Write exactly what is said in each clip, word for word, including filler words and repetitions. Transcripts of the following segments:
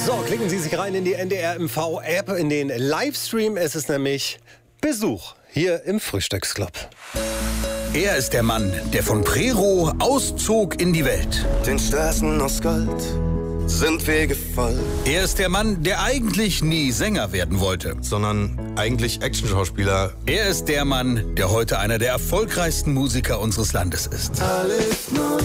So, klicken Sie sich rein in die N D R M V-App, in den Livestream. Es ist nämlich Besuch hier im Frühstücksclub. Er ist der Mann, der von Prero auszog in die Welt. Den Straßen aus Gold sind Wege voll. Er ist der Mann, der eigentlich nie Sänger werden wollte. Sondern eigentlich Actionschauspieler. Er ist der Mann, der heute einer der erfolgreichsten Musiker unseres Landes ist. Alles neu,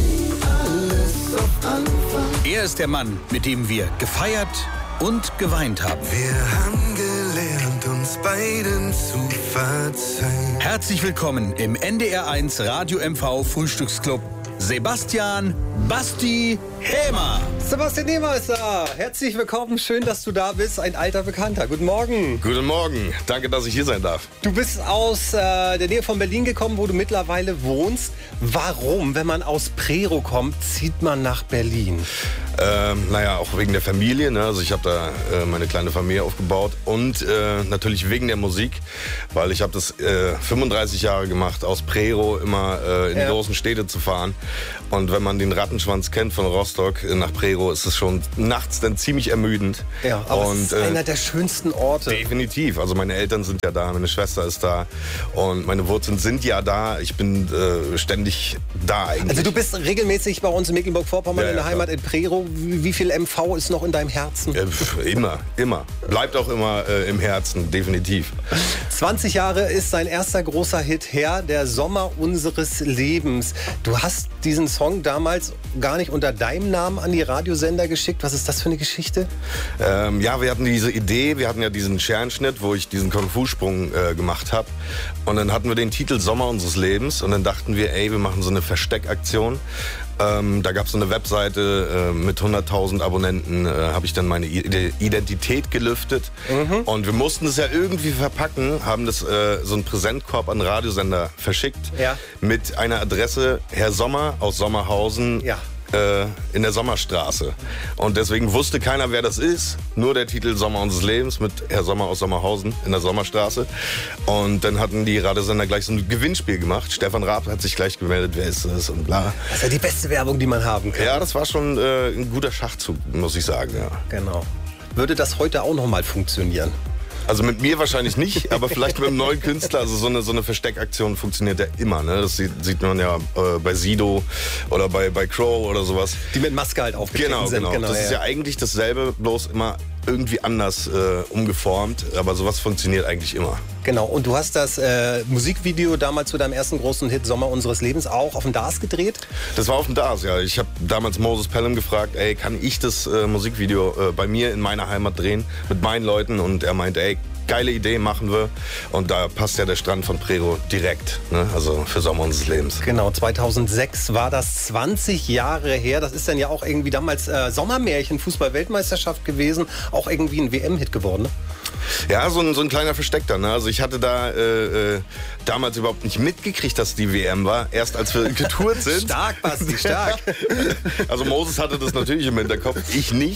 alles auf Anfang. Er ist der Mann, mit dem wir gefeiert und geweint haben. Wir haben gelernt, uns beiden zu verzeihen. Herzlich willkommen im N D R eins Radio M V Frühstücksclub. Sebastian Basti Hämer. Sebastian Hämer ist da. Herzlich willkommen. Schön, dass du da bist. Ein alter Bekannter. Guten Morgen. Guten Morgen. Danke, dass ich hier sein darf. Du bist aus äh, der Nähe von Berlin gekommen, wo du mittlerweile wohnst. Warum, wenn man aus Prero kommt, zieht man nach Berlin? Ähm, naja, auch wegen der Familie. Ne? Also ich habe da äh, meine kleine Familie aufgebaut. Und äh, natürlich wegen der Musik. Weil ich habe das äh, fünfunddreißig Jahre gemacht, aus Prero immer äh, in Ja. die großen Städte zu fahren. Und wenn man den Rattenschwanz kennt von Rostock äh, nach Prero, ist es schon nachts dann ziemlich ermüdend. Ja, aber und, es ist äh, einer der schönsten Orte. Definitiv. Also meine Eltern sind ja da, meine Schwester ist da und meine Wurzeln sind ja da. Ich bin äh, ständig da eigentlich. Also du bist regelmäßig bei uns in Mecklenburg-Vorpommern Ja, in der ja, Heimat in Prero. Wie wie viel M V ist noch in deinem Herzen? Äh, pf, immer, immer. Bleibt auch immer äh, im Herzen, definitiv. zwanzig Jahre ist sein erster großer Hit her, der Sommer unseres Lebens. Du hast diesen Song damals gar nicht unter deinem Namen an die Radiosender geschickt. Was ist das für eine Geschichte? Ähm, ja, wir hatten diese Idee, wir hatten ja diesen Scherenschnitt, wo ich diesen Kung-Fu-Sprung äh, gemacht habe. Und dann hatten wir den Titel Sommer unseres Lebens und dann dachten wir, ey, wir machen so eine Versteckaktion. Ähm, da gab es so eine Webseite äh, mit hunderttausend Abonnenten, äh, habe ich dann meine I- Identität gelüftet. Mhm. Und wir mussten es ja irgendwie verpacken, haben das äh, so einen Präsentkorb an den Radiosender verschickt. Ja. Mit einer Adresse Herr Sommer aus Sommerhausen. Ja. Äh, in der Sommerstraße. Und deswegen wusste keiner, wer das ist. Nur der Titel Sommer unseres Lebens mit Herr Sommer aus Sommerhausen in der Sommerstraße. Und dann hatten die Radiosender gleich so ein Gewinnspiel gemacht. Stefan Raab hat sich gleich gemeldet, wer ist das und bla. Das ist ja die beste Werbung, die man haben kann. Ja, das war schon äh, ein guter Schachzug, muss ich sagen. Ja. Genau. Würde das heute auch noch mal funktionieren? Also mit mir wahrscheinlich nicht, aber vielleicht mit einem neuen Künstler. Also so eine, so eine Versteckaktion funktioniert ja immer. Ne? Das sieht, sieht man ja äh, bei Sido oder bei, bei Crow oder sowas. Die mit Maske halt aufgetreten Genau, sind. genau. Das ja. ist ja eigentlich dasselbe, bloß immer irgendwie anders äh, umgeformt. Aber sowas funktioniert eigentlich immer. Genau, und du hast das äh, Musikvideo damals zu deinem ersten großen Hit Sommer unseres Lebens auch auf dem D A S gedreht? Das war auf dem D A S, ja. Ich habe damals Moses Pelham gefragt, ey, kann ich das äh, Musikvideo äh, bei mir in meiner Heimat drehen mit meinen Leuten? Und er meinte, ey, geile Idee, machen wir. Und da passt ja der Strand von Prero direkt, ne? Also für Sommer unseres Lebens. Genau, zweitausendsechs war das zwanzig Jahre her. Das ist dann ja auch irgendwie damals äh, Sommermärchen, Fußball-Weltmeisterschaft gewesen. Auch irgendwie ein W M-Hit geworden, ne? Ja, so ein, so ein kleiner Versteckter. Ne? Also ich hatte da äh, äh, damals überhaupt nicht mitgekriegt, dass die W M war. Erst als wir getourt sind. Stark, Basti, stark. Also Moses hatte das natürlich im Hinterkopf, ich nicht,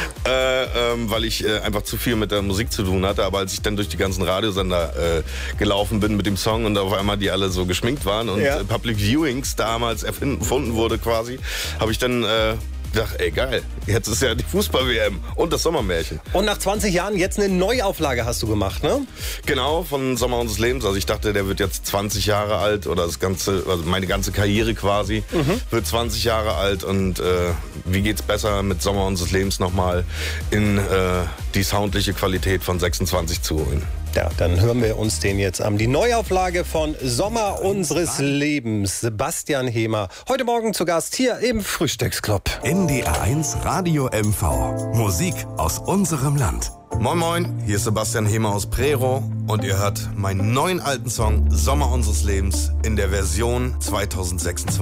äh, ähm, weil ich äh, einfach zu viel mit der Musik zu tun hatte. Aber als ich dann durch die ganzen Radiosender äh, gelaufen bin mit dem Song und auf einmal die alle so geschminkt waren und Ja. äh, Public Viewings damals erfinden, erfunden wurde quasi, habe ich dann äh, gedacht, ey geil, jetzt ist ja die Fußball-W M und das Sommermärchen. Und nach zwanzig Jahren jetzt eine Neuauflage hast du gemacht, ne? Genau, von Sommer unseres Lebens. Also ich dachte, der wird jetzt zwanzig Jahre alt oder das ganze, also meine ganze Karriere quasi Mhm. wird zwanzig Jahre alt und äh, wie geht's besser mit Sommer unseres Lebens nochmal in äh, die soundliche Qualität von sechsundzwanzig zu holen. Ja, dann hören wir uns den jetzt an. Die Neuauflage von Sommer unseres Lebens. Sebastian Hämer. Heute Morgen zu Gast hier im Frühstücksclub. N D R eins Radio M V. Musik aus unserem Land. Moin Moin, hier ist Sebastian Hämer aus Prero und ihr hört meinen neuen alten Song Sommer unseres Lebens in der Version zweitausendsechsundzwanzig.